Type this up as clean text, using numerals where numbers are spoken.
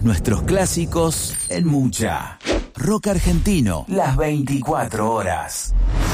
nuestros clásicos en Mucha. Rock argentino, las 24 horas.